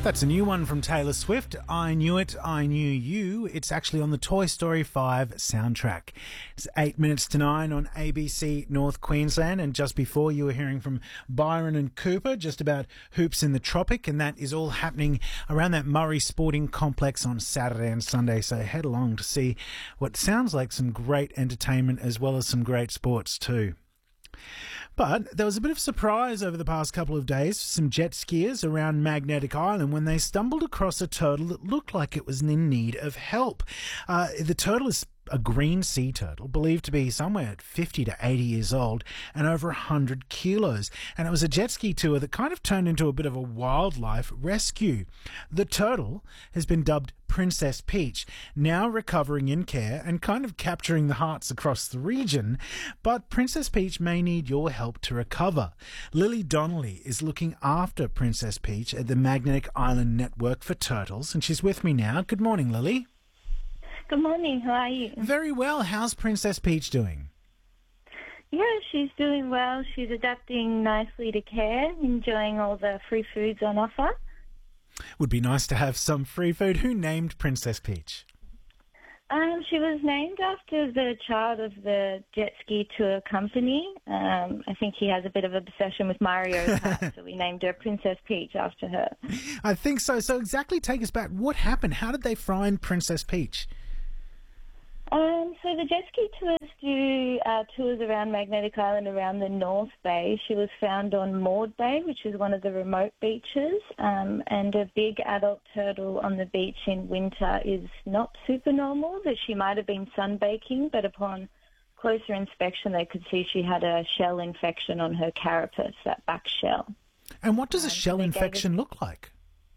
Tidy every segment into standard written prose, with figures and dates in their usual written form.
That's a new one from Taylor Swift. I Knew It, I Knew You. It's actually on the Toy Story 5 soundtrack. It's 8 minutes to 9 on ABC North Queensland. And just before, you were hearing from Byron and Cooper just about Hoops in the Tropic. And that is all happening around that Murray Sporting Complex on Saturday and Sunday. So head along to see what sounds like some great entertainment as well as some great sports too. But there was a bit of surprise over the past couple of days for some jet skiers around Magnetic Island when they stumbled across a turtle that looked like it was in need of help. The turtle is a green sea turtle, believed to be somewhere at 50 to 80 years old and over 100 kilos. And it was a jet ski tour that kind of turned into a bit of a wildlife rescue. The turtle has been dubbed Princess Peach, now recovering in care and kind of capturing the hearts across the region. But Princess Peach may need your help to recover. Lily Donnelly is looking after Princess Peach at the Magnetic Island Network for Turtles, and she's with me now. Good morning, Lily. Good morning, how are you? Very well. How's Princess Peach doing? Yeah, she's doing well. She's adapting nicely to care, enjoying all the free foods on offer. Would be nice to have some free food. Who named Princess Peach? She was named after the child of the jet ski tour company. I think he has a bit of an obsession with Mario Kart, so we named her Princess Peach after her. I think so. So exactly take us back. What happened? How did they find Princess Peach? So the jet ski tours do tours around Magnetic Island, around the North Bay. She was found on Maud Bay, which is one of the remote beaches, and a big adult turtle on the beach in winter is not super normal, that she might have been sunbaking, but upon closer inspection they could see she had a shell infection on her carapace, that back shell. And what does a shell infection look like?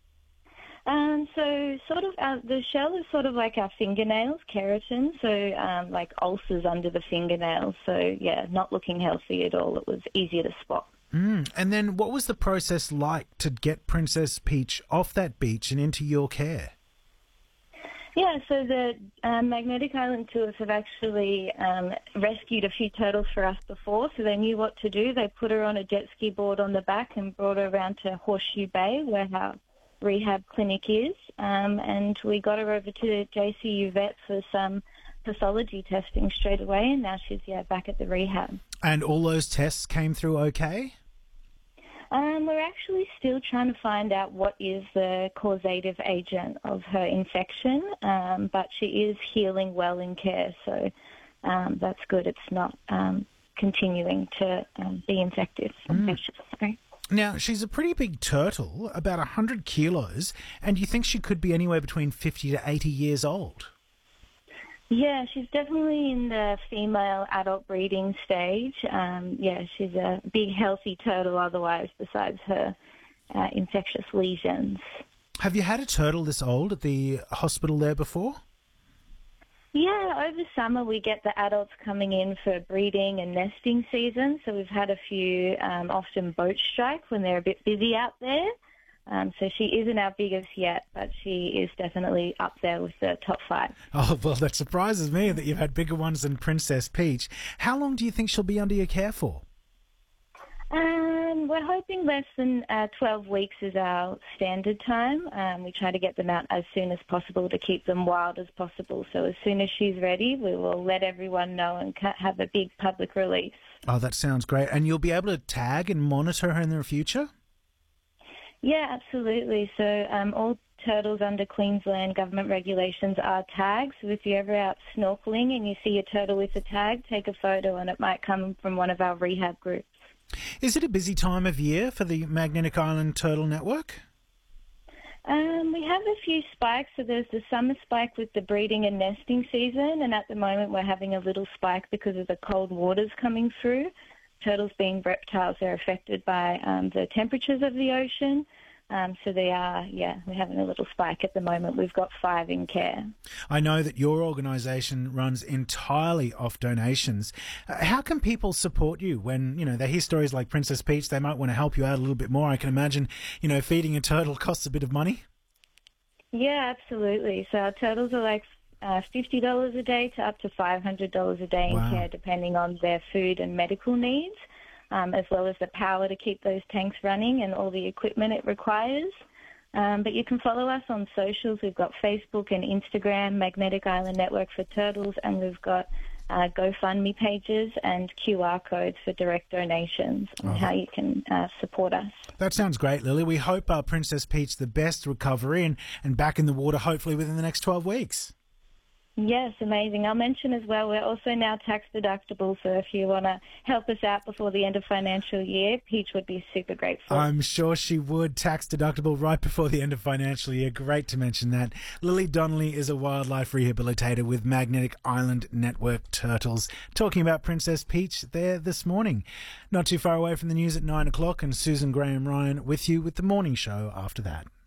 So the shell is sort of like our fingernails, keratin, so like ulcers under the fingernails. So, yeah, not looking healthy at all. It was easier to spot. And then what was the process like to get Princess Peach off that beach and into your care? Yeah, so the Magnetic Island tours have actually rescued a few turtles for us before, so they knew what to do. They put her on a jet ski board on the back and brought her around to Horseshoe Bay, where our rehab clinic is, and we got her over to JCU Vet for some pathology testing straight away, and now she's back at the rehab. And all those tests came through okay? We're actually still trying to find out what is the causative agent of her infection, but she is healing well in care, so that's good. It's not continuing to be infectious. Sorry. Now, she's a pretty big turtle, about 100 kilos, and you think she could be anywhere between 50 to 80 years old? Yeah, she's definitely in the female adult breeding stage. She's a big, healthy turtle otherwise, besides her infectious lesions. Have you had a turtle this old at the hospital there before? Yeah, over summer we get the adults coming in for breeding and nesting season, so we've had a few often boat strike when they're a bit busy out there. So she isn't our biggest yet, but she is definitely up there with the top 5. Oh, well, that surprises me that you've had bigger ones than Princess Peach. How long do you think she'll be under your care for? We're hoping less than 12 weeks is our standard time. We try to get them out as soon as possible to keep them wild as possible. So as soon as she's ready, we will let everyone know and have a big public release. Oh, that sounds great. And you'll be able to tag and monitor her in the future? Yeah, absolutely. So all turtles under Queensland government regulations are tagged. So if you're ever out snorkeling and you see a turtle with a tag, take a photo and it might come from one of our rehab groups. Is it a busy time of year for the Magnetic Island Turtle Network? We have a few spikes. So there's the summer spike with the breeding and nesting season, and at the moment we're having a little spike because of the cold waters coming through. Turtles being reptiles, they're affected by the temperatures of the ocean. So they are, we're having a little spike at the moment. We've got 5 in care. I know that your organisation runs entirely off donations. How can people support you when, they hear stories like Princess Peach? They might want to help you out a little bit more. I can imagine, feeding a turtle costs a bit of money. Yeah, absolutely. So our turtles are like $50 a day to up to $500 a day in care, depending on their food and medical needs. As well as the power to keep those tanks running and all the equipment it requires. But you can follow us on socials. We've got Facebook and Instagram, Magnetic Island Network for Turtles, and we've got GoFundMe pages and QR codes for direct donations and how you can support us. That sounds great, Lily. We hope Princess Peach the best recovery and back in the water hopefully within the next 12 weeks. Yes, amazing. I'll mention as well, we're also now tax deductible, so if you want to help us out before the end of financial year, Peach would be super grateful. I'm sure she would. Tax deductible right before the end of financial year. Great to mention that. Lily Donnelly is a wildlife rehabilitator with Magnetic Island Network Turtles, talking about Princess Peach there this morning. Not too far away from the news at 9 o'clock, and Susan Graham Ryan with you with the morning show after that.